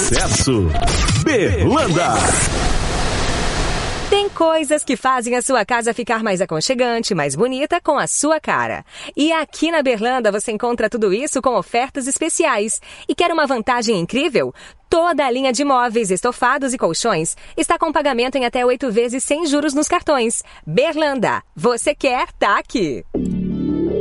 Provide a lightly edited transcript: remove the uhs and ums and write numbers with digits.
Sucesso. Berlanda. Tem coisas que fazem a sua casa ficar mais aconchegante, mais bonita, com a sua cara. E aqui na Berlanda você encontra tudo isso com ofertas especiais. E quer uma vantagem incrível? Toda a linha de móveis, estofados e colchões está com pagamento em até 8 vezes sem juros nos cartões. Berlanda, você quer, tá aqui.